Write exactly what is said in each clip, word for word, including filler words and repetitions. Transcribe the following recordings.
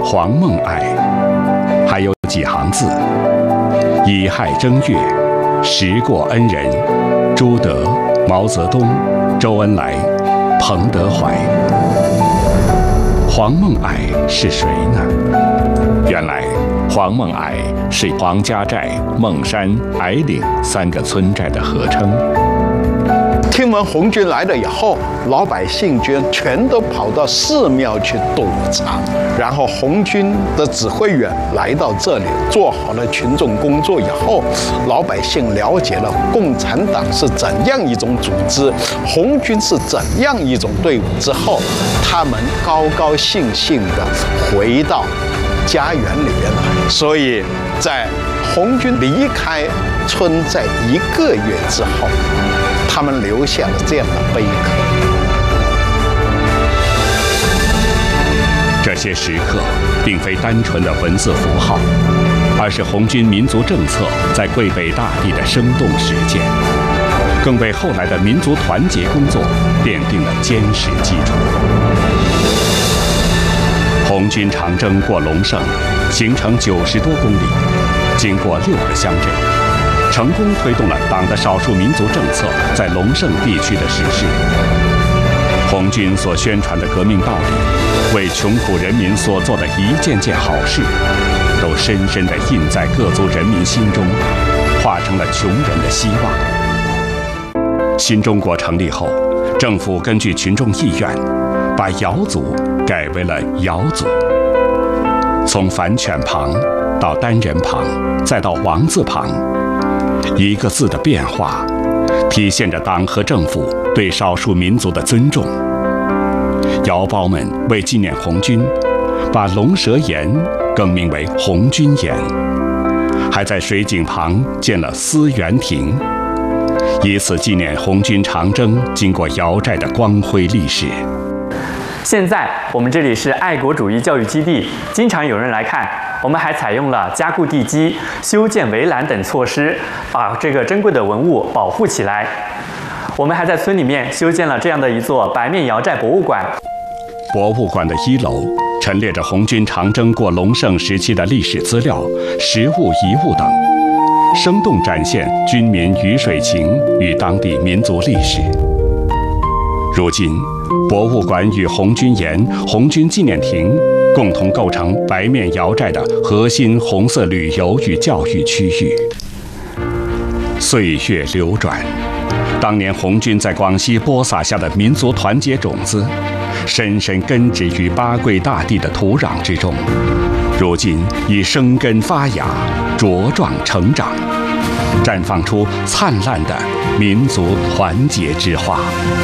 黄孟艾，还有几行字：乙亥正月，时过恩人，朱德、毛泽东、周恩来、彭德怀。黄孟艾是谁呢？原来，黄孟艾是黄家寨、孟山、矮岭三个村寨的合称。 听闻红军来了以后，老百姓就全都跑到寺庙去躲藏。然后红军的指挥员来到这里，做好了群众工作以后，老百姓了解了共产党是怎样一种组织，红军是怎样一种队伍之后，他们高高兴兴地回到家园里面来。所以在红军离开村寨一个月之后，他们留下了这样的碑刻。 这些时刻并非单纯的文字符号，而是红军民族政策在桂北大地的生动实践，更为后来的民族团结工作奠定了坚实基础。红军长征过龙胜，行程九十多公里，经过六个乡镇，成功推动了党的少数民族政策在龙胜地区的实施。红军所宣传的革命道理，为穷苦人民所做的一件件好事，都深深地印在各族人民心中，化成了穷人的希望。新中国成立后，政府根据群众意愿，把瑶族改为了瑶族。从反犬旁到单人旁，再到王字旁，一个字的变化，体现着党和政府对少数民族的尊重。瑶胞们为纪念红军，把龙蛇岩更名为红军岩，还在水井旁建了思源亭，以此纪念红军长征经过瑶寨的光辉历史。 现在我们这里是爱国主义教育基地，经常有人来看。我们还采用了加固地基、修建围栏等措施，把这个珍贵的文物保护起来。我们还在村里面修建了这样的一座白面瑶寨博物馆。 博物馆的一楼陈列着红军长征过龙胜时期的历史资料、实物遗物等，生动展现军民鱼水情与当地民族历史。如今，博物馆与红军岩、红军纪念亭共同构成白面瑶寨的核心红色旅游与教育区域。岁月流转，当年红军在广西播撒下的民族团结种子，深深根植于八桂大地的土壤之中，如今已生根发芽，茁壮成长，绽放出灿烂的民族团结之花。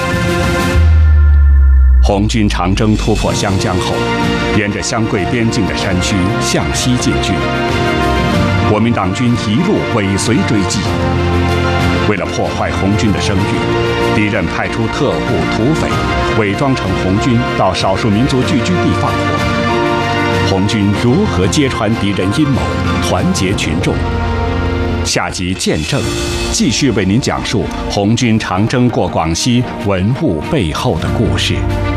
红军长征突破湘江后，沿着湘桂边境的山区向西进军，国民党军一路尾随追击。为了破坏红军的声誉，敌人派出特务土匪，伪装成红军到少数民族聚居地放火。红军如何揭穿敌人阴谋，团结群众？下集见证，继续为您讲述红军长征过广西文物背后的故事。